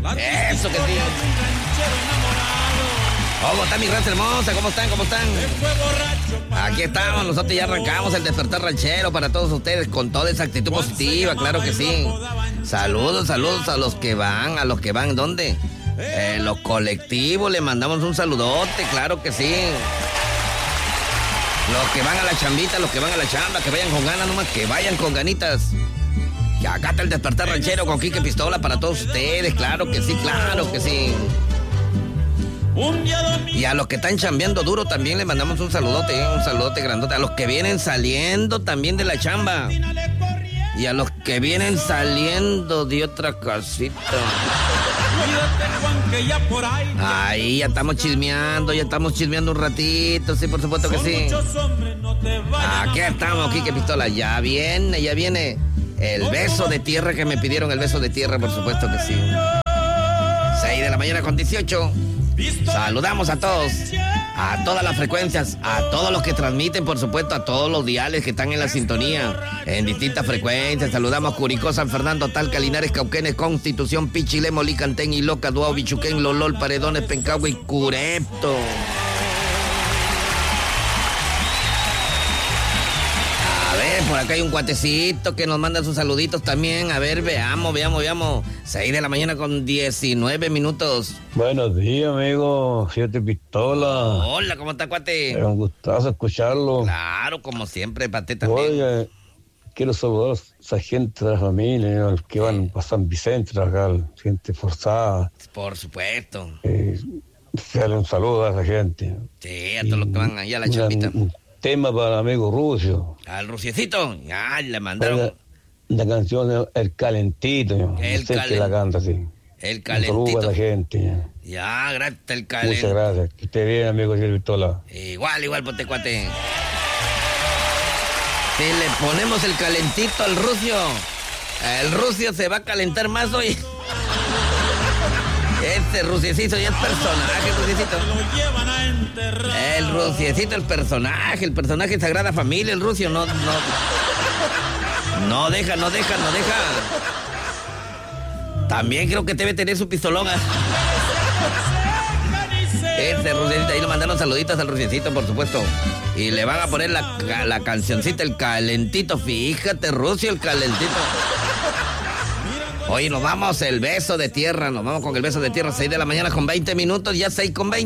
Eso que sí. ¿Cómo está mi raza hermosa? ¿Cómo están? ¿Cómo están? Aquí estamos, nosotros ya arrancamos el despertar ranchero para todos ustedes con toda esa actitud positiva, claro que sí. Saludos a los que van, ¿dónde? Los colectivos, le mandamos un saludote, claro que sí. Los que van a la chambita, los que van a la chamba, que vayan con ganas nomás, que vayan con ganitas. Y acá está el despertar ranchero con Quique Pistola para todos ustedes, claro que sí, claro que sí. Y a los que están chambeando duro también le mandamos un saludote grandote. A los que vienen saliendo también de la chamba. Y a los que vienen saliendo de otra casita. Ahí ya estamos chismeando un ratito, sí, por supuesto que sí. Aquí estamos, Quique Pistola. Ya viene el beso de tierra que me pidieron, el beso de tierra, por supuesto que sí. 6 de la mañana con 18. Saludamos a todos, a todas las frecuencias, a todos los que transmiten, por supuesto, a todos los diales que están en la sintonía, en distintas frecuencias. Saludamos a Curicó, San Fernando, Talca, Linares, Cauquenes, Constitución, Pichilemo, Licantén, Iloca, Duao, Bichuquén, Lolol, Paredones, Pencagua y Curepto. A ver, por acá hay un cuatecito que nos manda sus saluditos también. A ver, veamos. 6 de la mañana con 19 minutos. Buenos días, amigo. Siete Pistola. Hola, ¿cómo está, cuate? Es un gustazo escucharlo. Claro, como siempre, para ti también. Oye, quiero saludar a esa gente de la familia, los que van a San Vicente, acá, gente forzada. Por supuesto. Darle un saludo a esa gente. Sí, a todos los que van allá a la chambita. Un tema para el amigo Rucio. Al Ruciecito, ya le mandaron. La canción El Calentito. El Calentito. Que la canta, sí. El Calentito. Un saludo a la gente. Ya, gracias, el Calentito. Muchas gracias. Que esté bien, amigo Silvitola. Igual, ponte cuate. Si le ponemos el calentito al Rucio, el Rucio se va a calentar más hoy. Este Ruciecito ya es personaje, Ruciecito. El Ruciecito, el personaje Sagrada Familia, el Rucio, no deja. También creo que debe tener su pistolón. Este Ruciecito, ahí le mandaron saluditos al Ruciecito, por supuesto. Y le van a poner la cancioncita, el calentito. Fíjate, Rucio, el calentito. Hoy nos vamos, el beso de tierra. Nos vamos con el beso de tierra, 6 de la mañana con 20 minutos, ya 6 con 20.